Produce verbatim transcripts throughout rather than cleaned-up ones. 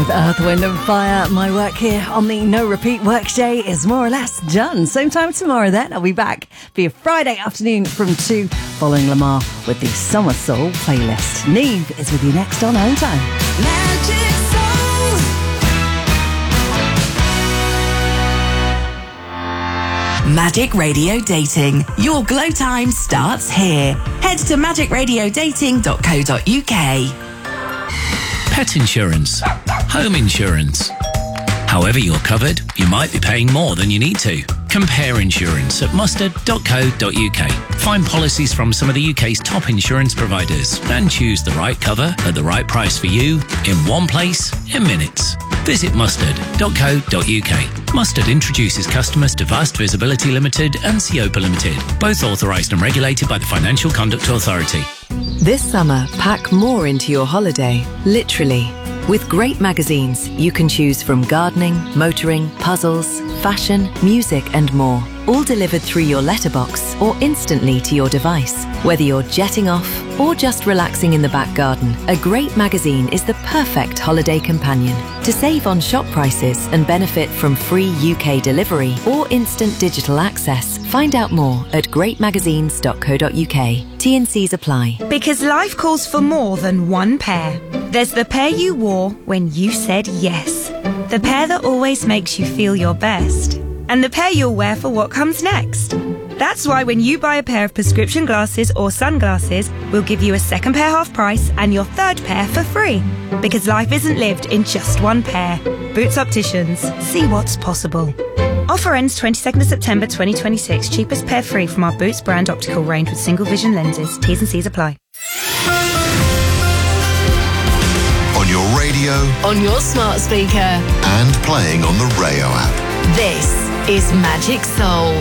with Earth, Wind and Fire. My work here on the No Repeat Workday is more or less done. Same time tomorrow then. I'll be back for your Friday afternoon from two, following Lamar with the Summer Soul playlist. Neve is with you next on Home Time. Magic Soul. Magic Radio Dating. Your glow time starts here. Head to magic radio dating dot co dot uk. Pet insurance, home insurance. However you're covered, you might be paying more than you need to. Compare insurance at mustard dot co dot uk. Find policies from some of the U K's top insurance providers and choose the right cover at the right price for you in one place in minutes. Visit mustard dot co dot uk. Mustard introduces customers to Vast Visibility Limited and Siopa Limited, both authorised and regulated by the Financial Conduct Authority. This summer, pack more into your holiday, literally. With great magazines, you can choose from gardening, motoring, puzzles, fashion, music and more. All delivered through your letterbox or instantly to your device. Whether you're jetting off or just relaxing in the back garden, a great magazine is the perfect holiday companion. To save on shop prices and benefit from free U K delivery or instant digital access, find out more at great magazines dot co dot uk. T and C's apply. Because life calls for more than one pair. There's the pair you wore when you said yes. The pair that always makes you feel your best. And the pair you'll wear for what comes next. That's why when you buy a pair of prescription glasses or sunglasses, we'll give you a second pair half price and your third pair for free. Because life isn't lived in just one pair. Boots Opticians. See what's possible. Offer ends twenty-second of September twenty twenty-six. Cheapest pair free from our Boots brand optical range with single vision lenses. T's and C's apply. On your radio, on your smart speaker, and playing on the Rayo app. This is Magic Soul.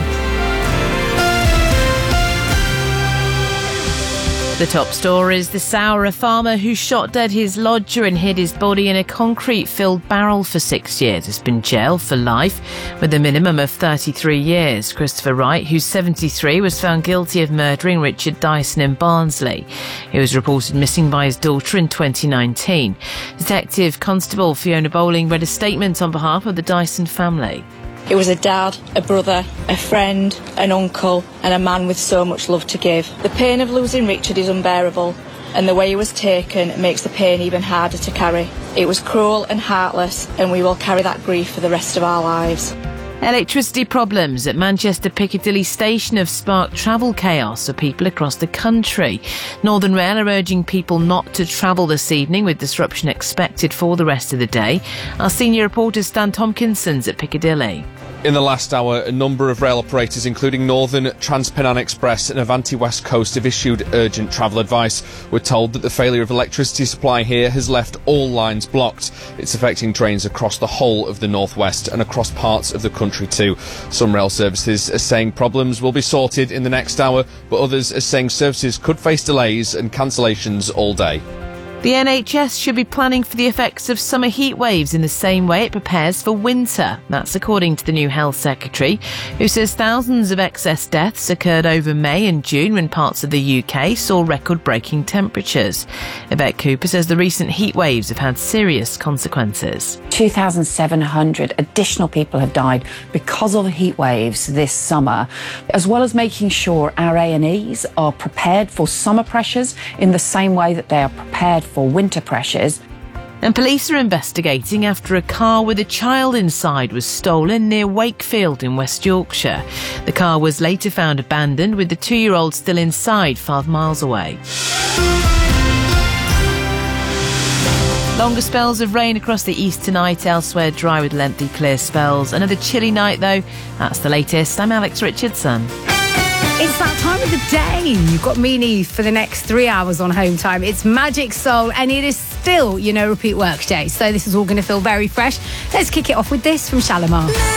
The top story is the Sowra farmer who shot dead his lodger and hid his body in a concrete-filled barrel for six years has been jailed for life with a minimum of thirty-three years. Christopher Wright, who's seventy-three, was found guilty of murdering Richard Dyson in Barnsley. He was reported missing by his daughter in twenty nineteen. Detective Constable Fiona Bowling read a statement on behalf of the Dyson family. It was a dad, a brother, a friend, an uncle, and a man with so much love to give. The pain of losing Richard is unbearable, and the way he was taken makes the pain even harder to carry. It was cruel and heartless, and we will carry that grief for the rest of our lives. Electricity problems at Manchester Piccadilly Station have sparked travel chaos for people across the country. Northern Rail are urging people not to travel this evening, with disruption expected for the rest of the day. Our senior reporter Stan Tompkinson's at Piccadilly. In the last hour, a number of rail operators, including Northern, TransPennine Express and Avanti West Coast, have issued urgent travel advice. We're told that the failure of electricity supply here has left all lines blocked. It's affecting trains across the whole of the northwest and across parts of the country too. Some rail services are saying problems will be sorted in the next hour, but others are saying services could face delays and cancellations all day. The N H S should be planning for the effects of summer heat waves in the same way it prepares for winter. That's according to the new Health Secretary, who says thousands of excess deaths occurred over May and June when parts of the U K saw record-breaking temperatures. Yvette Cooper says the recent heat waves have had serious consequences. two thousand seven hundred additional people have died because of heat waves this summer, as well as making sure our A and Es are prepared for summer pressures in the same way that they are prepared for for winter pressures. And police are investigating after a car with a child inside was stolen near Wakefield in West Yorkshire. The car was later found abandoned with the two-year-old still inside five miles away. Longer spells of rain across the east tonight, elsewhere dry with lengthy clear spells. Another chilly night though. That's the latest. I'm Alex Richardson. It's that time of the day. You've got me and Eve for the next three hours on Home Time. It's Magic Soul, and it is still, you know, repeat work day. So this is all going to feel very fresh. Let's kick it off with this from Shalimar.